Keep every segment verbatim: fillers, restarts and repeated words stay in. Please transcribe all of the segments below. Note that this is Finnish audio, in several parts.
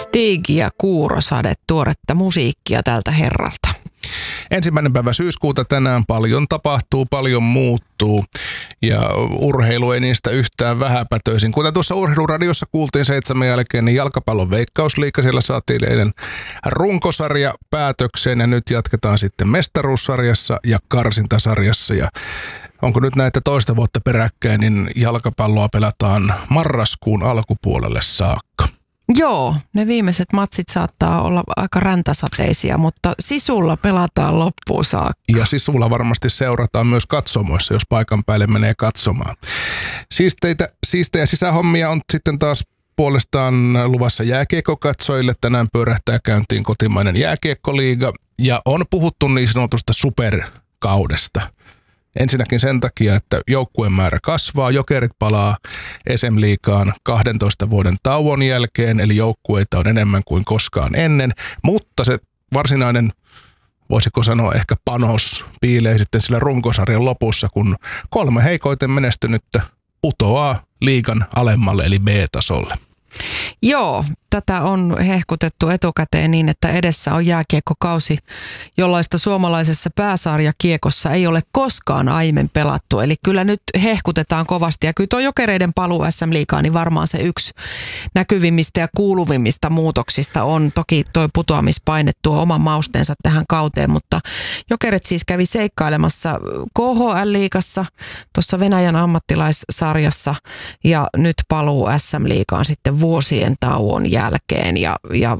Stig ja Kuurosade, tuoretta musiikkia tältä herralta. Ensimmäinen päivä syyskuuta tänään paljon tapahtuu, paljon muuttuu ja urheilu ei niistä yhtään vähäpätöisin. Kuten tuossa urheiluradiossa kuultiin seitsemän jälkeen, niin jalkapallon Veikkausliiga, siellä saatiin eilen runkosarja päätökseen ja nyt jatketaan sitten mestaruussarjassa ja karsintasarjassa. Ja onko nyt näitä toista vuotta peräkkäin, niin jalkapalloa pelataan marraskuun alkupuolelle saakka. Joo, ne viimeiset matsit saattaa olla aika räntäsateisia, mutta Sisulla pelataan loppuun saakka. Ja Sisulla varmasti seurataan myös katsomoissa, jos paikan päälle menee katsomaan. Siisteitä, siistejä sisähommia on sitten taas puolestaan luvassa jääkiekkokatsojille. Tänään pyörähtää käyntiin kotimainen jääkiekkoliiga ja on puhuttu niin sanotusta superkaudesta. Ensinnäkin sen takia, että joukkueen määrä kasvaa, Jokerit palaa S M-liigaan kahdentoista vuoden tauon jälkeen, eli joukkueita on enemmän kuin koskaan ennen, mutta se varsinainen, voisiko sanoa ehkä panos, piilee sitten sillä runkosarjan lopussa, kun kolme heikoiten menestynyttä putoaa liigan alemmalle eli B-tasolle. Joo, tätä on hehkutettu etukäteen niin, että edessä on jääkiekkokausi, jollaista suomalaisessa pääsarjakiekossa ei ole koskaan aiemmin pelattu. Eli kyllä nyt hehkutetaan kovasti ja kyllä tuo Jokereiden paluu S M-liigaan, niin varmaan se yksi näkyvimmistä ja kuuluvimmista muutoksista on. Toki tuo putoamispaine tuo oman mausteensa tähän kauteen, mutta Jokerit siis kävi seikkailemassa K H L-liigassa, tuossa Venäjän ammattilaissarjassa ja nyt paluu S M-liigaan sitten vuosien tauon jälkeen ja, ja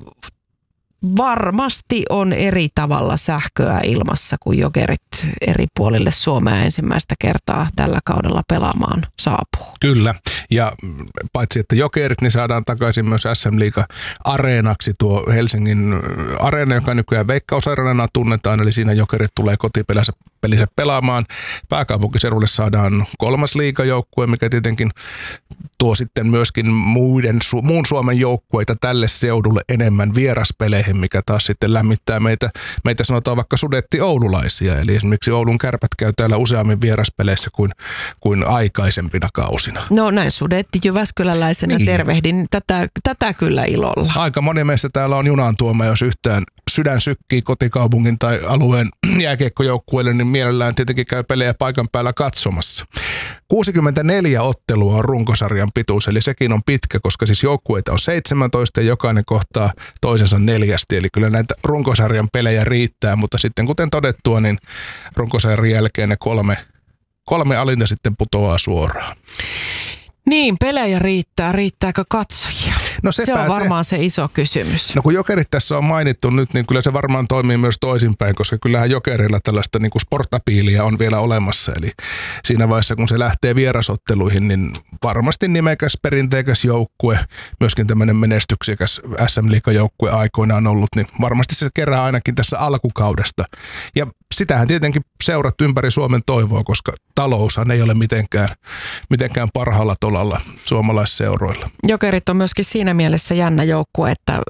varmasti on eri tavalla sähköä ilmassa, kun Jokerit eri puolille Suomea ensimmäistä kertaa tällä kaudella pelaamaan saapuu. Kyllä, ja paitsi että Jokerit, niin saadaan takaisin myös S M-liiga-areenaksi tuo Helsingin areena, joka nykyään Veikkausareenana tunnetaan, eli siinä Jokerit tulee kotipelinsä pelinsä pelaamaan. Pääkaupunkiseudulle saadaan kolmas liigajoukkue, mikä tietenkin tuo sitten myöskin muiden, muun Suomen joukkueita tälle seudulle enemmän vieraspeleihin, mikä taas sitten lämmittää meitä, meitä sanotaan vaikka sudetti-oululaisia. Eli esimerkiksi Oulun Kärpät käy täällä useammin vieraspeleissä kuin, kuin aikaisempina kausina. No näin sudetti jyväskyläläisenä niin. Tervehdin tätä, tätä kyllä ilolla. Aika moni meistä täällä on junaan tuoma, jos yhtään sydän sykkii kotikaupungin tai alueen jääkiekkojoukkueelle, niin mielellään tietenkin käy pelejä paikan päällä katsomassa. kuusikymmentäneljä ottelua on runkosarjan pituus, eli sekin on pitkä, koska siis joukkueita on seitsemäntoista ja jokainen kohtaa toisensa neljästi. Eli kyllä näitä runkosarjan pelejä riittää, mutta sitten kuten todettua, niin runkosarjan jälkeen ne kolme, kolme alinta sitten putoaa suoraan. Niin, pelejä riittää. Riittääkö katsojia? No se on varmaan se. se iso kysymys. No kun Jokerit tässä on mainittu nyt, niin kyllä se varmaan toimii myös toisinpäin, koska kyllähän Jokerilla tällaista niin kuin sportapiiliä on vielä olemassa. Eli siinä vaiheessa, kun se lähtee vierasotteluihin, niin varmasti nimekäs, perinteikäs joukkue, myöskin tämmöinen menestyksekäs S M-liigajoukkue aikoinaan ollut, niin varmasti se kerää ainakin tässä alkukaudesta. Ja sitähän tietenkin seurat ympäri Suomen toivoa, koska taloushan ei ole mitenkään, mitenkään parhaalla tolalla suomalaisseuroilla. Jokerit on myöskin siinä mielessä jännä joukkue, että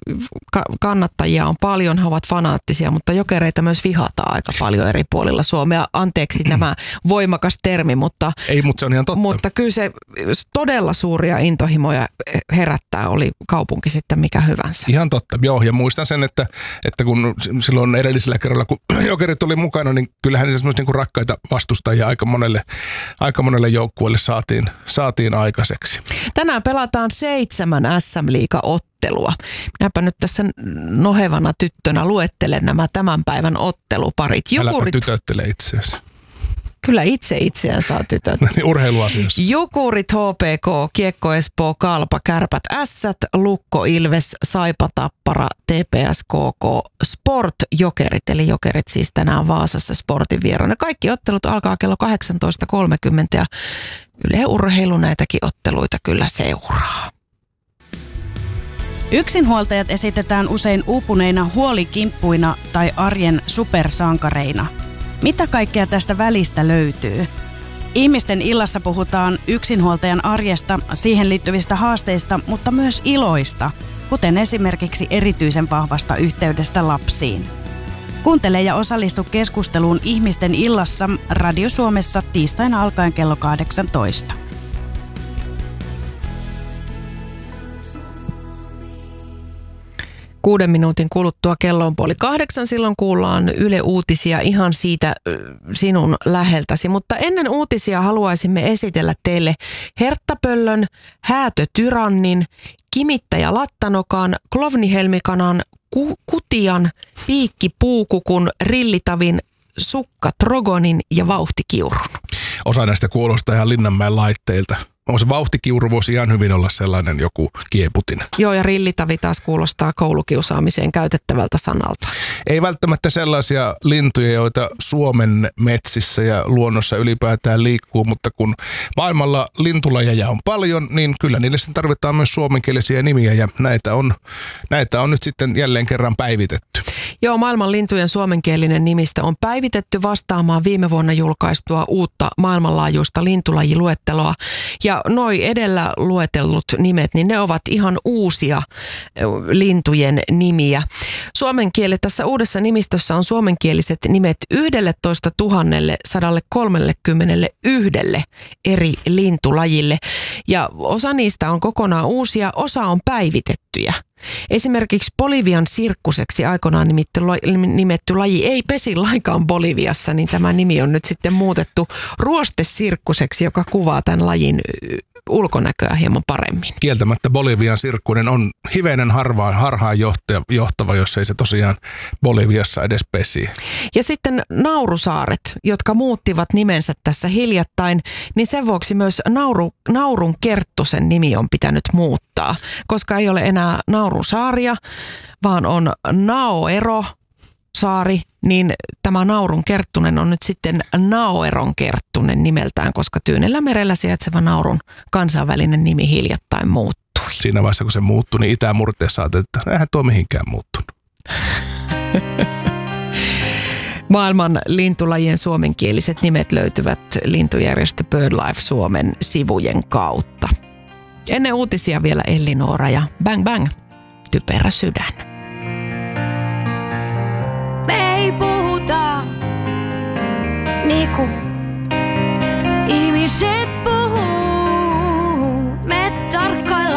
kannattajia on paljon, he ovat fanaattisia, mutta Jokereita myös vihataan aika paljon eri puolilla Suomea. Anteeksi nämä voimakas termi, mutta, ei, mutta se on ihan totta. Mutta kyllä se todella suuria intohimoja herättää, oli kaupunki sitten mikä hyvänsä. Ihan totta, joo, ja muistan sen, että, että kun silloin edellisellä kerralla, kun Jokerit oli mukana, niin kyllähän niitä semmoisia niin kuin rakkaita vastustajia aika monelle, aika monelle joukkueelle saatiin, saatiin aikaiseksi. Tänään pelataan seitsemän S M-liiga-ottelua. Minäpä nyt tässä nohevana tyttönä luettelen nämä tämän päivän otteluparit. Jukurit... Äläpä tytöttele itseäsi. Kyllä itse itseään saa tytöt. Urheiluasiassa. Jukurit, H P K, Kiekko Espoo, Kalpa, Kärpät, Ässät, Lukko, Ilves, Saipa, Tappara, T P S, K K, Sport, Jokerit. Eli Jokerit siis tänään Vaasassa Sportin vieraana. Kaikki ottelut alkaa kello kahdeksantoista kolmekymmentä ja Yle Urheilu näitäkin otteluita kyllä seuraa. Yksinhuoltajat esitetään usein uupuneina huolikimppuina tai arjen supersankareina. Mitä kaikkea tästä välistä löytyy? Ihmisten illassa puhutaan yksinhuoltajan arjesta, siihen liittyvistä haasteista, mutta myös iloista, kuten esimerkiksi erityisen vahvasta yhteydestä lapsiin. Kuuntele ja osallistu keskusteluun Ihmisten illassa Radio Suomessa tiistaina alkaen kello kahdeksantoista. Kuuden minuutin kuluttua kello on puoli kahdeksan. Silloin kuullaan Yle Uutisia ihan siitä sinun läheltäsi. Mutta ennen uutisia haluaisimme esitellä teille herttapöllön, häätötyrannin, kimittäjä lattanokan, klovnihelmikanan, ku- kutian, piikkipuukukun, rillitavin, sukkatrogonin ja vauhtikiurun. Osa näistä kuulostaa ihan Linnanmäen laitteilta. On se vauhtikiuru voisi ihan hyvin olla sellainen joku kieputin. Joo, ja rillitavi taas kuulostaa koulukiusaamiseen käytettävältä sanalta. Ei välttämättä sellaisia lintuja, joita Suomen metsissä ja luonnossa ylipäätään liikkuu, mutta kun maailmalla lintulajeja on paljon, niin kyllä niille tarvitaan myös suomenkielisiä nimiä, ja näitä on, näitä on nyt sitten jälleen kerran päivitetty. Joo, maailman lintujen suomenkielinen nimistä on päivitetty vastaamaan viime vuonna julkaistua uutta maailmanlaajuista lintulajiluetteloa. Ja noi edellä luetellut nimet, niin ne ovat ihan uusia lintujen nimiä. Suomen kieli tässä uudessa nimistössä on suomenkieliset nimet yksitoista tuhatta sata kolmekymmentäyksi eri lintulajille. Ja osa niistä on kokonaan uusia, osa on päivitettyjä. Esimerkiksi Bolivian sirkkuseksi aikoinaan nimetty laji ei pesi lainkaan Boliviassa, niin tämä nimi on nyt sitten muutettu ruostesirkkuseksi, joka kuvaa tämän lajin ulkonäköä hieman paremmin. Kieltämättä Bolivian sirkkunen on hivenen harvaan, harhaan johtava, jos ei se tosiaan Boliviassa edes pesi. Ja sitten naurusaaret, jotka muuttivat nimensä tässä hiljattain, niin sen vuoksi myös nauru, Naurun Kerttusen nimi on pitänyt muuttaa, koska ei ole enää Naurusaaria, vaan on Naoero saari, niin tämä Naurun Kerttunen on nyt sitten Naoeron Kerttunen nimeltään, koska Tyynellä merellä sijaitseva Naurun kansainvälinen nimi hiljattain muuttui. Siinä vaiheessa, kun se muuttui, niin itämurteessa ajattelin, että eihän tuo mihinkään muuttunut. Maailman lintulajien suomenkieliset nimet löytyvät lintujärjestö BirdLife Suomen sivujen kautta. Ennen uutisia vielä Elli-Noora ja Bang Bang, Typerä sydän. Me ei puhuta niinku